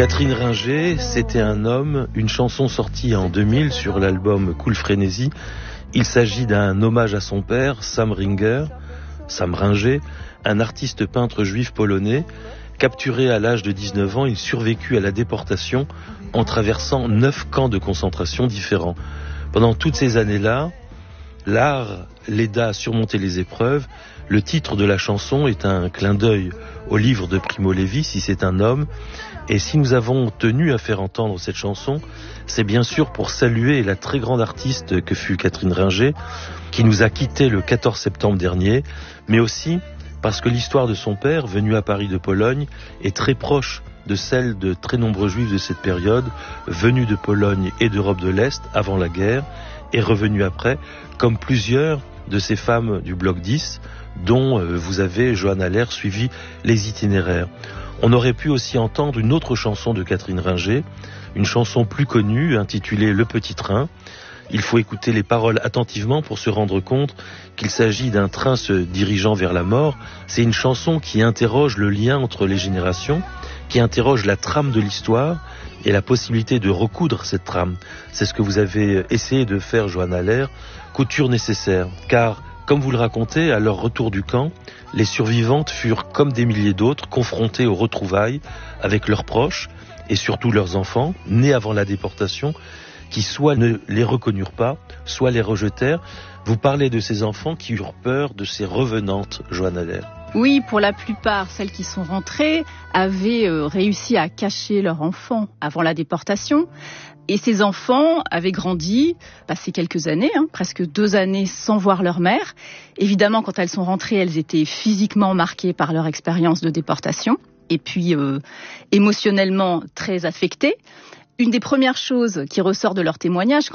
Catherine Ringer, C'était un homme, une chanson sortie en 2000 sur l'album Cool Frénésie. Il s'agit d'un hommage à son père, Sam Ringer, un artiste peintre juif polonais. Capturé à l'âge de 19 ans, il survécut à la déportation en traversant 9 camps de concentration différents. Pendant toutes ces années-là, l'art l'aida à surmonter les épreuves. Le titre de la chanson est un clin d'œil au livre de Primo Levi, Si c'est un homme. Et si nous avons tenu à faire entendre cette chanson, c'est bien sûr pour saluer la très grande artiste que fut Catherine Ringer, qui nous a quittés le 14 septembre dernier, mais aussi parce que l'histoire de son père, venu à Paris de Pologne, est très proche de celle de très nombreux juifs de cette période, venus de Pologne et d'Europe de l'Est avant la guerre, et revenus après, comme plusieurs de ces femmes du bloc 10, dont vous avez, Johanna Lehr, suivi les itinéraires. On aurait pu aussi entendre une autre chanson de Catherine Ringer, une chanson plus connue, intitulée Le Petit Train. Il faut écouter les paroles attentivement pour se rendre compte qu'il s'agit d'un train se dirigeant vers la mort. C'est une chanson qui interroge le lien entre les générations, qui interroge la trame de l'histoire et la possibilité de recoudre cette trame. C'est ce que vous avez essayé de faire, Johanna Lehr, couture nécessaire. Car, comme vous le racontez, à leur retour du camp, les survivantes furent, comme des milliers d'autres, confrontées aux retrouvailles avec leurs proches et surtout leurs enfants, nés avant la déportation, qui soit ne les reconnurent pas, soit les rejetèrent. Vous parlez de ces enfants qui eurent peur de ces revenantes, Johanna Lehr. Oui, pour la plupart, celles qui sont rentrées avaient réussi à cacher leur enfant avant la déportation. Et ces enfants avaient grandi, passé quelques années, presque 2 années sans voir leur mère. Évidemment, quand elles sont rentrées, elles étaient physiquement marquées par leur expérience de déportation. Et puis, émotionnellement très affectées. Une des premières choses qui ressort de leur témoignage,